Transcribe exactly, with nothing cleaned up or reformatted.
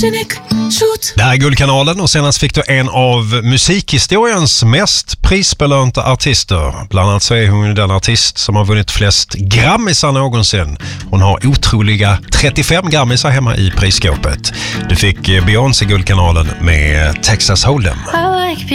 Det här är Guldkanalen och senast fick du en av musikhistoriens mest prisbelönta artister. Bland annat så är hon den artist som har vunnit flest grammisar någonsin. Hon har otroliga trettiofem grammisar hemma i prisskåpet. Du fick Beyoncé Guldkanalen med Texas Hold'em.